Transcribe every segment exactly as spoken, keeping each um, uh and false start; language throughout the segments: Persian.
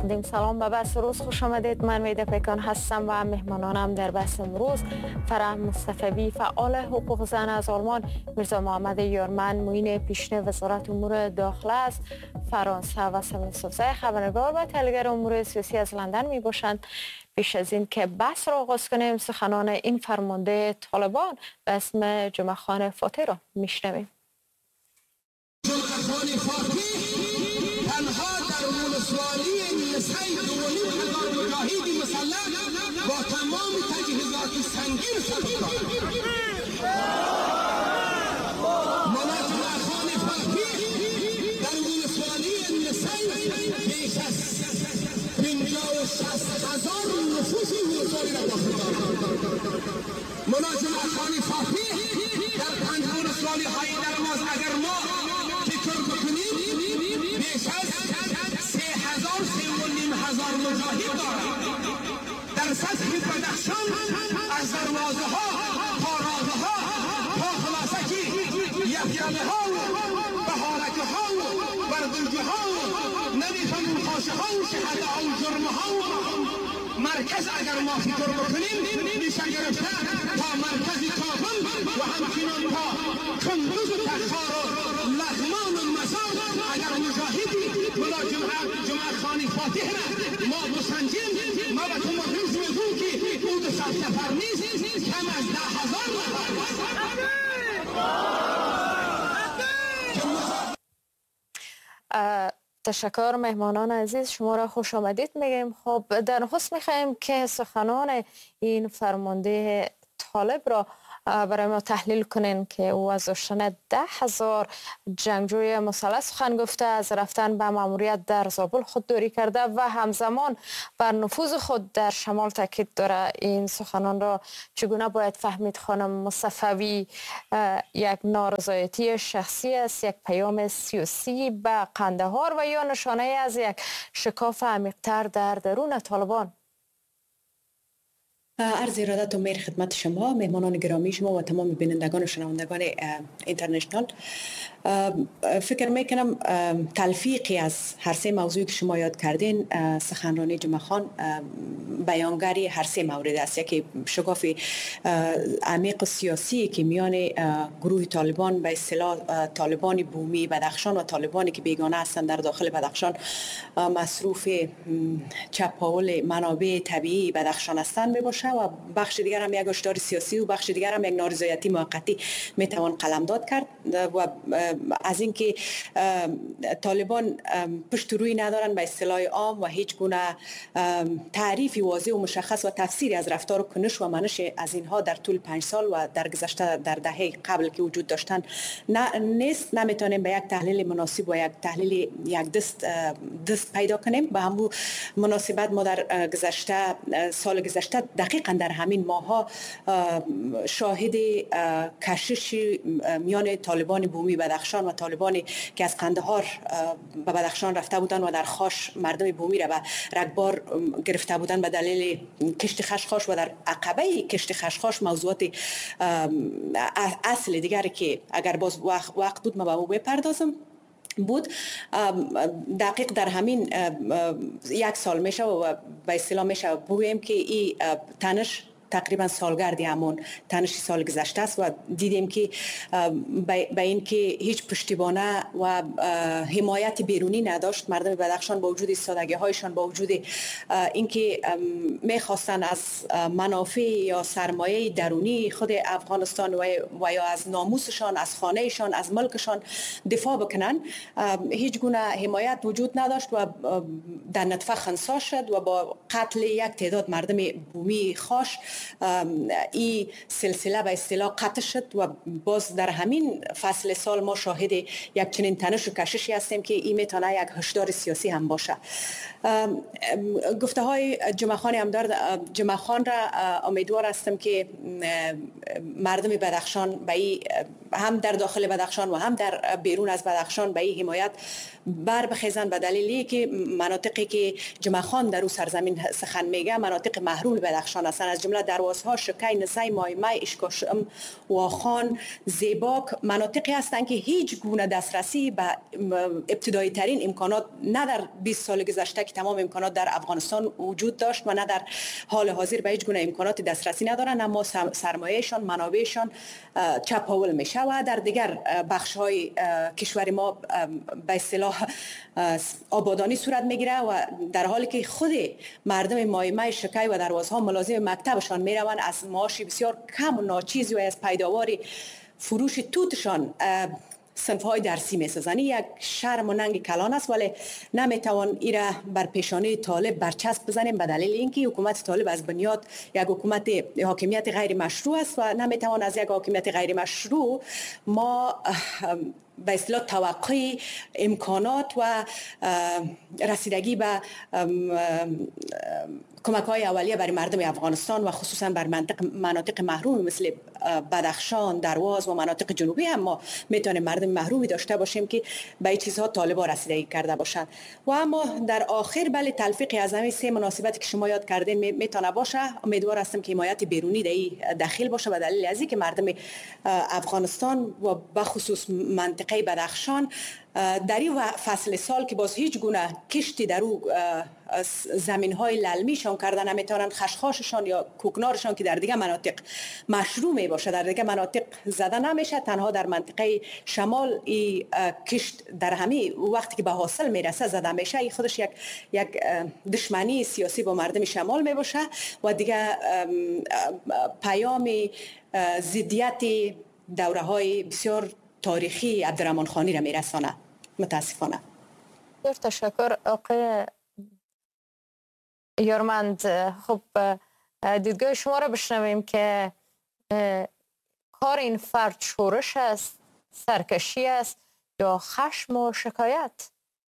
تقدیم سلام به بحث روز خوش آمدید. من میده پیکان هستم و مهمانانم در بحث امروز فرح مصطفی فعال حقوق زن از آلمان، میرزا محمد یارمن معین پیشین وزارت امور داخله است فرانسه و سمین صفزه خبرنگار و تحلیلگر امور سیاسی از لندن می باشند. پیش از این که بحث را آغاز کنیم سخنان این فرمانده طالبان به اسم جمعه خان فاتح را میشنویم. با تمام تجهیزات سنگین ساخته ملک خان فاتح در ولسوالی نسایی بیش از پنجاه و شصت هزار نفوس ولسوالی را داخل دارد. ملازم خان فاتح در پنج ولسوالی های درماز اگر ما فکر بکنیم بیش از سه هزار سه و نیم هزار مجاهد دارد. در سطح بدخشان از دروازه ها، پاراغه ها، پا خلاصکی، یفیانه ها، بهارک ها، بردوجه ها، نبی خانون خاشه ها، شهده ها و جرمه ها مرکز اگر ما فکر بکنیم میشه گرفته تا مرکز کابل و همچنان تا کندوز و تخار و لغمان و مزار اگر مجاهدی بلا جمعه خانی فاتح را ما بسنجیم ما به تو مدرس میگویم که او دو صد نفر نیست کم از ده هزار نفر. تشکر مهمانان عزیز، شما را خوش آمدید میگیم. خب در نخست میخوایم که سخنان این فرمانده طالب را برای ما تحلیل کنین که او از داشتن ده هزار جنگجوی مسلح سخن گفته، از رفتن به ماموریت در زابل خودداری کرده و همزمان بر نفوذ خود در شمال تاکید داره. این سخنان را چگونه باید فهمید خانم مصطفی؟ یک نارضایتی شخصی است، یک پیام سیاسی به قندهار و یا نشانه از یک شکاف عمیق‌تر در درون طالبان؟ عرض ارادت و مهر خدمت شما مهمانان گرامی شما و تمام بینندگان و شنوندگان اینترنشنال. فکر میکنم تلفیقی از هر سه موضوعی که شما یاد کردین سخنرانی جمعه خان بیانگری هر سه مورد است. یکی شکاف عمیق سیاسی که میان گروه طالبان به اصطلاح طالبان بومی بدخشان و طالبانی که بیگانه هستند در داخل بدخشان مصروف چپاول منابع طبیعی بدخشان هستند میباشه و بخش دیگر هم یک هشدار سیاسی و بخش دیگر هم یک نارضایتی موقتی میتوان قلمداد کرد و از اینکه طالبان پشت روی ندارن به اصطلاح عام و هیچ گونه تعریفی واضح و مشخص و تفسیری از رفتار و کنش و منش از اینها در طول پنج سال و در گذشته در دهه قبل که وجود داشتن نه نیست، نمیتونیم به یک تحلیل مناسب و یک تحلیل یک دست دست پیدا کنیم. به همون مناسبت ما در گذشته سال گذشته دقیقاً در همین ماها شاهد کشش میان طالبان بومی بدخشان و طالبانی که از قندهار به بدخشان رفته بودند و در خاش مردم بومی را به رگبار گرفته بودند به دلیل کشت خشخاش و در عقبه کشت خشخاش موضوعات اصل دیگری که اگر باز وقت بود ما به او بپردازم بود. دقیق در همین یک سال میشه و به اصطلاح میشه بگوییم که این تنش تقریبا سالگردی همون تنش سال گذشته است و دیدیم که به این که هیچ پشتیبانه و حمایت بیرونی نداشت مردم بدخشان با وجود سادگی هایشان، با وجود اینکه میخواستن از منافع یا سرمایه درونی خود افغانستان و یا از ناموسشان، از خانهشان، از ملکشان دفاع بکنن، هیچ گونه حمایت وجود نداشت و در نطفه خنثی شد و با قتل یک تعداد مردم بومی خاش این سلسله به اصطلاح قطع شد و باز در همین فصل سال ما شاهد یک چنین تنش و کششی هستیم که این میتونه یک هشدار سیاسی هم باشه. گفته های جمعه خان امدار جمعه خان را امیدوار هستم که مردم بدخشان به این هم در داخل بدخشان و هم در بیرون از بدخشان به این حمایت بر بخیزن، به دلیلی که مناطقی که جمعه خان در او سرزمین سخن میگه مناطق محروم بدخشان هستند، از جمله دروازها، شکی، نسای، مایمای، اشکاشم، واخان، زیباک مناطقی هستند که هیچ گونه دسترسی به ابتدایی ترین امکانات نه در بیست سال گذشته که تمام امکانات در افغانستان وجود داشت و نه در حال حاضر به هیچ گونه امکانات دسترسی ندارن، اما سرمایهشان، منابعشان چپاول میشه و در دیگر بخش های کشور ما به اصطلاح آبادانی صورت میگیره و در حالی که خود مردم مایمای، شکی و دروازها ملازم مکتبشان میروند، از معاش بسیار کم و ناچیزی و از پیداوار فروش توتشان صنفهای درسی میسازن. یک شرم و ننگ کلان است، ولی نمیتوان ایره بر پیشانه طالب برچسب بزنیم به دلیل اینکه حکومت طالب از بنیاد یک حکومت حاکمیت غیر مشروع است و نمیتوان از یک حاکمیت غیر مشروع ما به اصطلاح توقع امکانات و رسیدگی به کمک های اولیه برای مردم افغانستان و خصوصا بر منطقه مناطق محروم مثل بدخشان، درواز و مناطق جنوبی هم ما میتونیم مردم محرومی داشته باشیم که به این چیزها طالبا رسیدگی کرده باشند. و اما در آخر بله تلفیق از همین سه مناسبتی که شما یاد کردین میتونه باشه. امیدوار هستم که حمایت بیرونی در این داخل باشه به دلیل از اینکه مردم افغانستان و به خصوص منطقه بدخشان در این فصل سال که باز هیچ گونه کشتی در او زمین های للمیشان کردن نمیتونن خشخاششان یا کوکنارشان که در دیگه مناطق مشروع می باشه در دیگه مناطق زده نمیشه، تنها در منطقه شمال این کشت در همه وقتی که به حاصل میرسه زده میشه. این خودش یک یک دشمنی سیاسی با مردم شمال می باشه و دیگه پیام ضدیت دوره های بسیار تاریخی عبدالرحمن خانی را میرسانه. متاسفانه. بسیار تشکر آقای یارمند. خب دیدگاه شما را بشنویم که کار این فرد شورش است، سرکشی است یا خشم و شکایت؟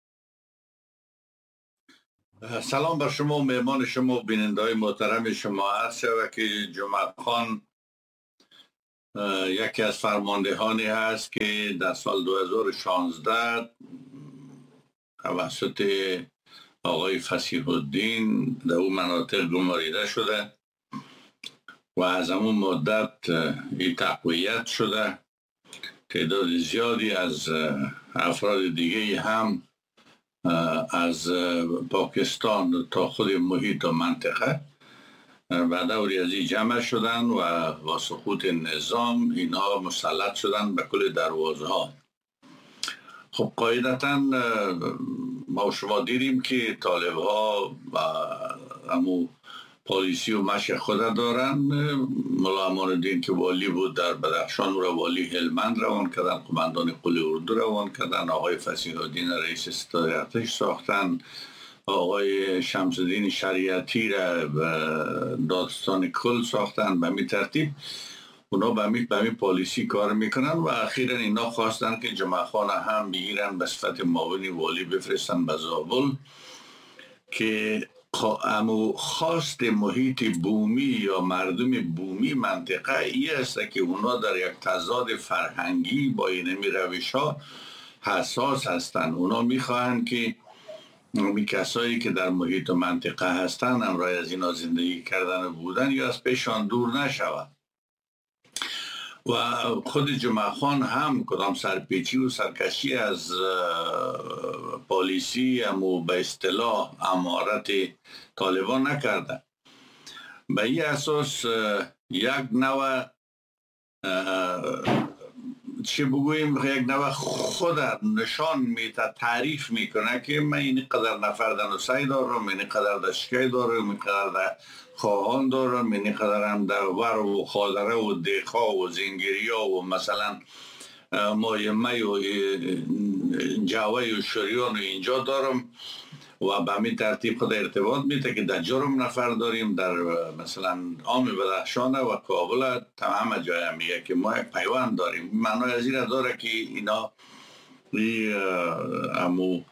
سلام بر شما و مهمان شما و بیننده‌های محترم شما. عرض شود که جمعه خان یکی از فرماندهانی هست که در سال دو هزار و شانزده توسط آقای فصیح الدین در اون مناطق گماریده شده و از همون مدت این تقویت شده. تعداد زیادی از افراد دیگه هم از پاکستان تا خود محیط و منطقه و دوری از این جمع شدن و با سقوط نظام اینها مسلط شدن به کل دروازه ها. خب قاعدتا ما شما دیدیم که طالب ها و همو پالیسی و مشق خود دارن. ملا امان الدین که والی بود در بدخشان را والی هلمند روان کردن، قماندان قل اردو روان کردن، آقای فصیح الدین رئیس ستاد ارتش ساختن، آقای شمس الدین شریعتی را دادستان کل ساختن. به می ترتیب اونا به می به می پالیسی کار میکنن و اخیرا اینا خواستن که جمعه خان هم بگیرن به صفت معاون والی بفرستن به زابل که امو خواست محیط بومی یا مردم بومی منطقه ای است که اونا در یک تضاد فرهنگی با اینمی روش ها حساس هستن. اونا میخواهند که می کسایی که در محیط و منطقه هستن همراه از اینا زندگی کردن بودن یا از پیشان دور نشود. و خود جمعه خان هم کدام سرپیچی و سرکشی از پالیسی و به اصطلاح امارت طالبان نکرده. به این اساس یک نوع چه بگوییم یک نوع خود نشان میده، تعریف میکنه که من این قدر نفر دنوسی دارم، این قدر دشکی دارم، این قدر خواهان دارم، این قدر هم در ور و خادره و دیخا و زنگیریا و مثلا مایمه و جاوه و شریان و اینجا دارم و به همین ترتیب خود ارتباط میده که در جرم نفر داریم، در مثلا عام بدخشان و کابل تمام جای هم میگه که ما یک پیوند داریم. معنای از این داره که اینا امو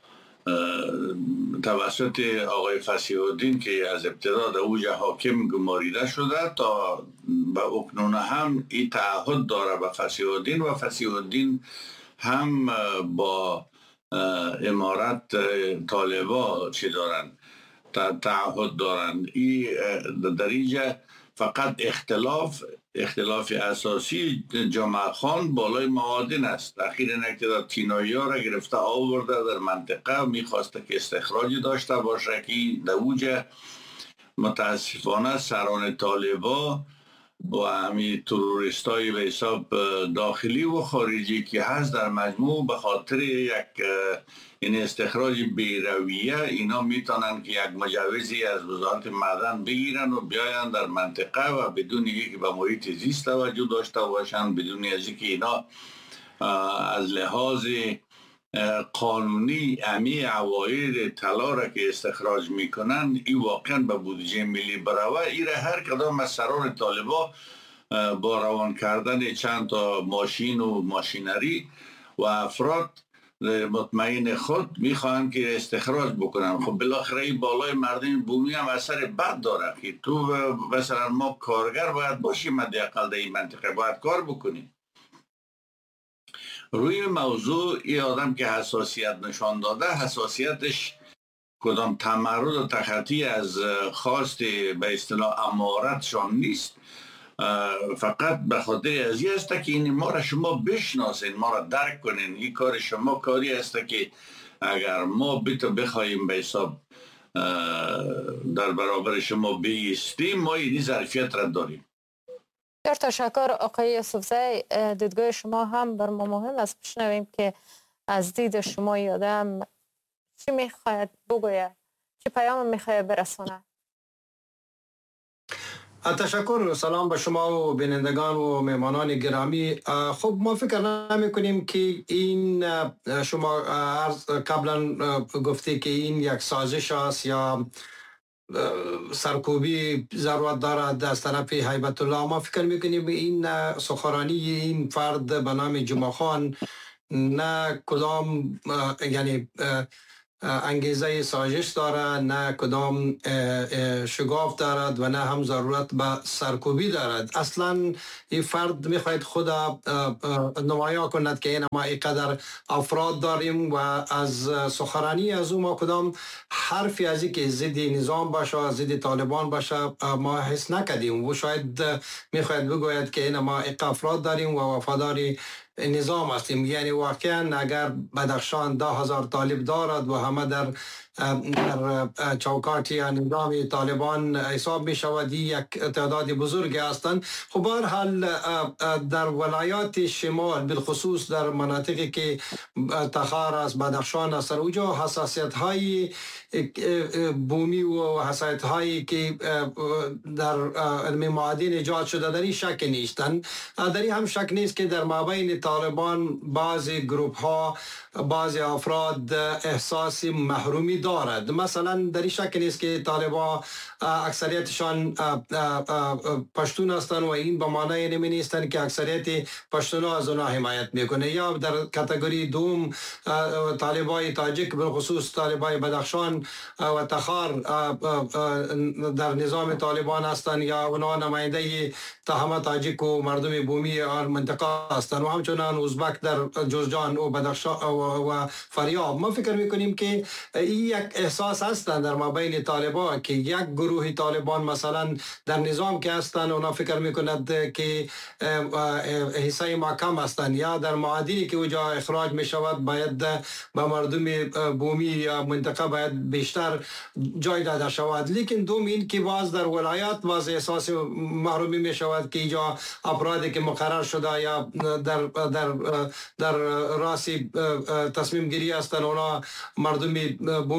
توسط آقای فصیح الدین که از ابتدا در اوج حاکم گماریده شده تا به اکنون هم این تعهد داره به فصیح الدین و فصیح الدین هم با امارت طالبا چی دارن تعهد دارن. این در اینجا فقط اختلاف اختلاف اساسی جمع خان بالای معادن است. اخیر نکته تینایی ها را گرفته آورده در منطقه میخواسته که استخراجی داشته باشه که در اوج متاسفانه سران طالبا و همین تروریست های به حساب داخلی و خارجی که هست در مجموع به خاطر یک این استخراج بیرویه اینا میتونن که یک مجوزی از وزارت معدن بگیرن و بیاین در منطقه و بدون اینکه به محیط زیست توجه داشته باشن، بدون از اینکه اینا از لحاظ قانونی امی عواید طلا را که استخراج میکنن این واقعا به بودجه ملی بروه. ایره هر کدام از سران طالبا با روان کردن چند تا ماشین و ماشینری و افراد مطمئن خود میخوان که استخراج بکنن. خب بالاخره این بالای مردم بومی هم اثر بد داره که تو مثلا ما کارگر باید باشیم، حداقل در این منطقه باید کار بکنیم. روی موضوع این آدم که حساسیت نشان داده، حساسیتش کدام تمرد و تخطی از خواست به اصطلاح امارتشان نیست، فقط به خاطر از این است که این ما را شما بشناسین، ما را درک کنین. این کار شما کاری است که اگر ما بتو بخوایم به حساب در برابر شما بیستیم ما این ظرفیت را داریم. بسیار تشکر آقای یوسفزی. دیدگاه شما هم بر ما مهم است. بشنویم که از دید شما یادم چی میخواید بگوید، چی پیام میخواید برسونه؟ تشکر. سلام به شما و بینندگان و مهمانان گرامی. خب ما فکر نمی کنیم که این شما قبلا گفته که این یک سازش است یا سرکوبی ضرورت دارد از طرف هیبت الله. ما فکر میکنیم این سخنرانی این فرد به نام جمعه خان نه کدام یعنی انگیزه سازش دارد، نه کدام شگاف دارد و نه هم ضرورت به سرکوبی دارد. اصلا این فرد میخواید خود نمایان کند که این ما اینقدر افراد داریم و از سخنرانی از او ما کدام حرفی از این که ضد نظام باشه، ضد طالبان باشه ما حس نکردیم. و شاید میخواید بگوید که این ما اینقدر افراد داریم و وفاداری نظام هستیم. یعنی واقعا اگر بدخشان ده هزار طالب دارد و همه در در چوکاتی یا نظام طالبان حساب می شود یک تعداد بزرگ هستند. خب هر حال در ولایات شمال بالخصوص در مناطقی که تخار است، بدخشان است، اونجا حساسیت های بومی و حساسیت هایی که در علم معادن ایجاد شده در این شک نیستند. در این هم شک نیست که در مابین طالبان بعضی گروپ ها، بعضی افراد احساس محرومی دارد. مثلا در این شک نیست که طالبان اکثریتشان پشتون هستند و این به معنی نمی نیستند که اکثریت پشتون ها از اونها حمایت میکنه. یا در کاتگوری دوم طالبای تاجیک بالخصوص طالبای بدخشان و تخار در نظام طالبان هستند یا اونها نماینده تهمه تاجیک و مردم بومی آن منطقه هستند و همچنان ازبک در جوزجان و بدخشان و فریاب. ما فکر میکنیم که این یک احساس هستند در مابین طالبان که یک گروه طالبان مثلا در نظام که هستند اونا فکر میکنند که حصه ما کم هستند یا در معادنی که اونجا اخراج میشود باید به مردم بومی یا منطقه باید بیشتر جای داده شود. لیکن دوم این که باز در ولایات باز احساس محرومی میشود که اینجا افرادی که مقرر شده یا در در در راسی تصمیم گیری هستند اونا مردم بومی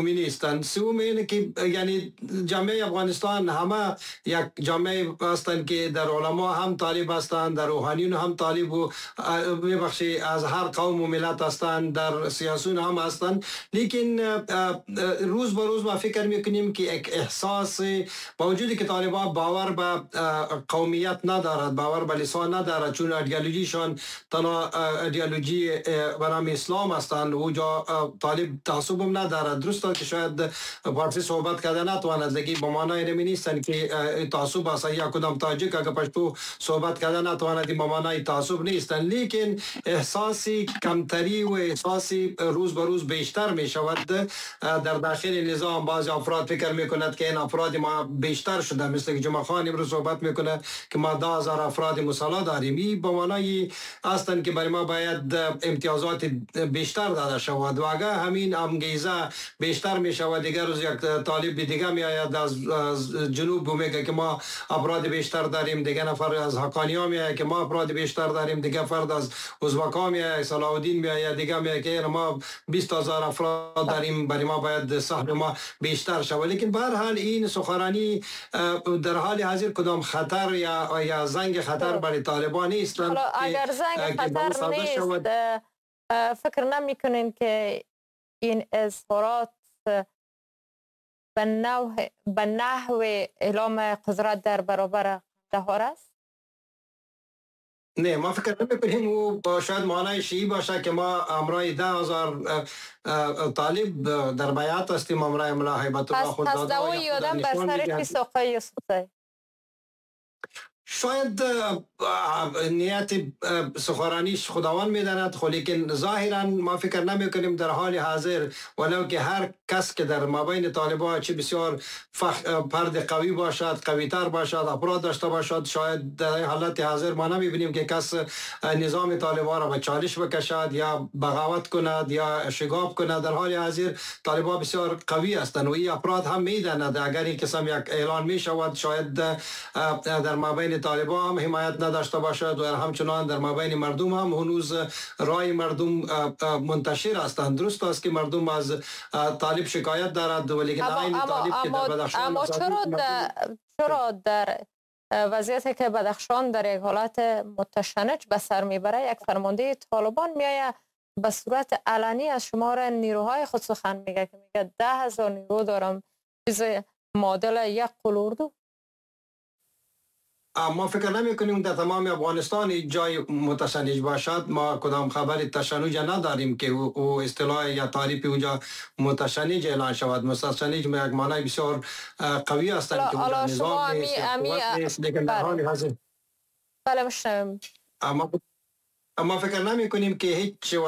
دومی نیستند. سوم اینه که یعنی جامعه افغانستان همه یک جامعه هستند که در علما هم طالب هستند، در روحانیون هم طالب و ببخشی از هر قوم و ملت هستند، در سیاسون هم هستند. لیکن روز به روز ما فکر میکنیم که یک احساس با وجودی که طالبان باور به قومیت ندارد، باور به لسان ندارد، چون ایدئولوژیشان تنها ایدئولوژی به نام اسلام هستند و جا طالب تعصب هم ندارد. درست که شاید فارسی صحبت کرده نتواند، لیکن به معنای نمی نیستند که تعصب است. یا کدام تاجیک اگر پشتو صحبت کرده نتواند به معنای تعصب نیستند، لیکن احساسی کمتری و احساسی روز به روز بیشتر می شود در داخل نظام. بعض افراد فکر می کند که این افراد ما بیشتر شده، مثل که جمعه خان امروز صحبت می کند که ما ده هزار افراد مسلح داریم. این به معنای هستند که برای ما باید امتیازات بیشتر داده شود و اگر همین انگیزه بیشتر می شود، دیگر روز یک طالب دیگه می آید از جنوب میگه که ما افراد بیشتر داریم، دیگه نفر از حقانی‌ها می آید که ما افراد بیشتر داریم، دیگه فرد از ازبک‌ها می آید، صلاح الدین می آید، دیگه می آید که ما بیست هزار افراد داریم، برای ما باید سهم ما بیشتر شود. لیکن به هر حال این سخنرانی در حال حاضر کدام خطر یا یا زنگ خطر برای طالبان نیست. حالا اگر زنگ خطر نیست، فکر نمی کنین که این اظهارات به نحو به نحو اعلام قدرت در برابر قندهار است؟ نه، ما فکر نمی کنیم و شاید معنای شیعی باشه که ما امرای ده هزار طالب در بیعت هستیم امرای ملا هیبت الله خوددادا. پس دوای یادم بر سر چی ساقه یوسفزی؟ شاید نیت سخنرانیش خداوند میداند، خو لیکن ظاهرا ما فکر نمی کنیم در حال حاضر ولو که هر کس که در مابین طالبان چه بسیار فخ پرد قوی باشد، قوی تر باشد، افراد داشته باشد، شاید در حالت حاضر ما نمی بینیم که کس نظام طالبان را به چالش بکشد یا بغاوت کند یا شگاف کند. در حال حاضر طالبان بسیار قوی هستند و این افراد هم میداند اگر این قسم یک اعلان می شود شاید در مابین طالبان هم حمایت نداشته باشد و همچنان در مابین مردم هم هنوز رای مردم منتشر هستند. درست است که مردم از طالب شکایت دارد ولی اما اما اما, اما چرا در چرا در وضعیتی که بدخشان در یک حالت متشنج به سر میبره، یک فرمانده طالبان میآید به صورت علنی از شمار نیروهای خود سخن میگه که میگه ده هزار نیرو دارم، چیز معادل یک قل اردو. ما فکر نمی کنیم در تمام افغانستان جای متشنج باشد. ما کدام خبر تشنج نداریم که او اصطلاح یا تعریف اونجا متشنج اعلان شود. متشنج یک معنای بسیار قوی هستند که اونجا نظام نیست، لیکن در حال حاضر بله مشنویم. اما ما فکر نمی کنیم که هیچ